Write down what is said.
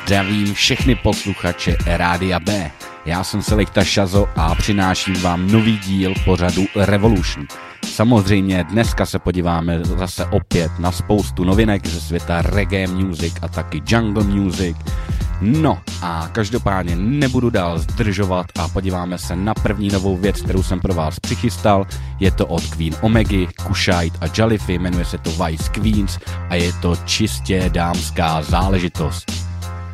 Zdravím všechny posluchače Rádia B. Já jsem Selekta Šazo a přináším vám nový díl pořadu Revolution. Samozřejmě dneska se podíváme zase opět na spoustu novinek ze světa reggae music a taky jungle music. No a každopádně nebudu dál zdržovat a podíváme se na první novou věc, kterou jsem pro vás přichystal. Je to od Queen Omegy, Kushite a Jalify, jmenuje se to Vice Queens a je to čistě dámská záležitost.